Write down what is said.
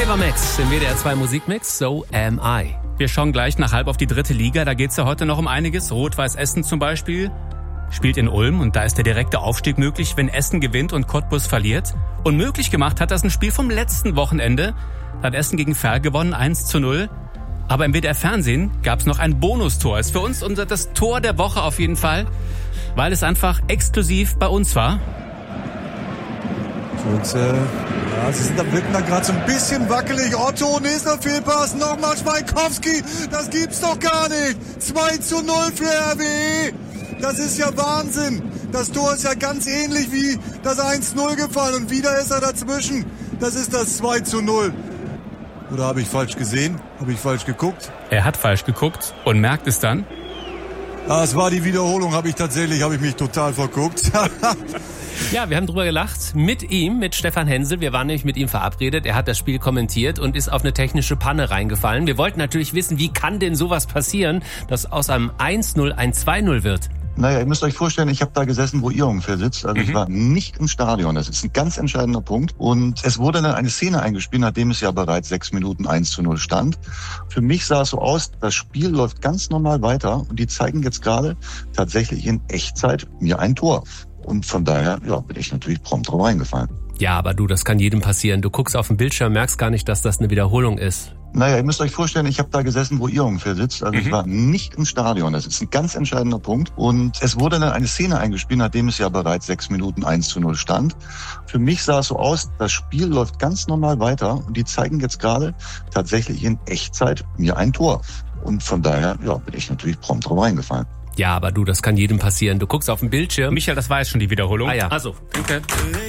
Ava Max im WDR 2 Musikmix, So Am I. Wir schauen gleich nach halb auf die 3. Liga. Da geht's ja heute noch um einiges. Rot-Weiß Essen zum Beispiel spielt in Ulm und da ist der direkte Aufstieg möglich, wenn Essen gewinnt und Cottbus verliert. Und möglich gemacht hat das ein Spiel vom letzten Wochenende. Da hat Essen gegen Verl gewonnen, 1:0. Aber im WDR-Fernsehen gab's noch ein Bonustor. Ist für uns das Tor der Woche auf jeden Fall, weil es einfach exklusiv bei uns war. Und sie wirken da gerade so ein bisschen wackelig. Otto, nächster Fehlpass, nochmal Schweikowski. Das gibt's doch gar nicht. 2:0 für RWE. Das ist ja Wahnsinn. Das Tor ist ja ganz ähnlich wie das 1:0 gefallen. Und wieder ist er dazwischen. Das ist das 2:0. Oder habe ich falsch gesehen? Habe ich falsch geguckt? Er hat falsch geguckt und merkt es dann. Es war die Wiederholung, habe ich mich total verguckt. Ja, wir haben drüber gelacht mit ihm, mit Stefan Hensel. Wir waren nämlich mit ihm verabredet. Er hat das Spiel kommentiert und ist auf eine technische Panne reingefallen. Wir wollten natürlich wissen, wie kann denn sowas passieren, dass aus einem 1:0 ein 2:0 wird? Naja, ihr müsst euch vorstellen, ich habe da gesessen, wo ihr ungefähr sitzt. Also ich war nicht im Stadion. Das ist ein ganz entscheidender Punkt. Und es wurde dann eine Szene eingespielt, nachdem es ja bereits 6 Minuten 1:0 stand. Für mich sah es so aus, das Spiel läuft ganz normal weiter. Und die zeigen jetzt gerade tatsächlich in Echtzeit mir ein Tor. Und von daher bin ich natürlich prompt drauf reingefallen. Ja, aber du, das kann jedem passieren. Du guckst auf den Bildschirm, merkst gar nicht, dass das eine Wiederholung ist. Naja, ihr müsst euch vorstellen, ich habe da gesessen, wo ihr ungefähr sitzt. Also ich war nicht im Stadion. Das ist ein ganz entscheidender Punkt. Und es wurde dann eine Szene eingespielt, nachdem es ja bereits 6 Minuten 1:0 stand. Für mich sah es so aus, das Spiel läuft ganz normal weiter. Und die zeigen jetzt gerade tatsächlich in Echtzeit mir ein Tor. Und von daher bin ich natürlich prompt drauf reingefallen. Ja, aber du, das kann jedem passieren. Du guckst auf den Bildschirm. Michael, das war jetzt schon die Wiederholung. Ah ja. Also, okay.